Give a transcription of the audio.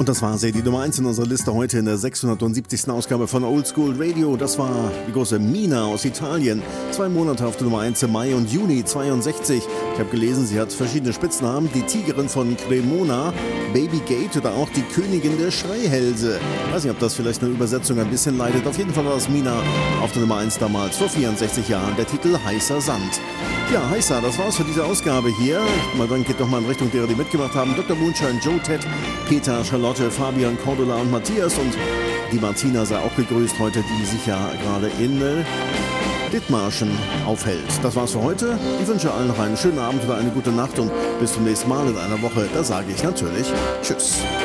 Und das war sie, die Nummer 1 in unserer Liste heute in der 670. Ausgabe von Old School Radio. Das war die große Mina aus Italien. 2 Monate auf der Nummer 1 im Mai und Juni 62. Ich habe gelesen, sie hat verschiedene Spitznamen. Die Tigerin von Cremona, Baby Gate oder auch die Königin der Schreihälse. Ich weiß nicht, ob das vielleicht eine Übersetzung ein bisschen leidet. Auf jeden Fall war das Mina auf der Nummer 1 damals vor 64 Jahren. Der Titel Heißer Sand. Ja, Heißer, das war's für diese Ausgabe hier. Mal dann geht doch mal in Richtung derer, die mitgemacht haben. Dr. Moonshine, Joe, Ted, Peter, Charlotte, Fabian, Cordula und Matthias. Und die Martina sei auch gegrüßt heute, die sich ja gerade in Dithmarschen aufhält. Das war's für heute. Ich wünsche allen noch einen schönen Abend oder eine gute Nacht und bis zum nächsten Mal in einer Woche. Da sage ich natürlich Tschüss.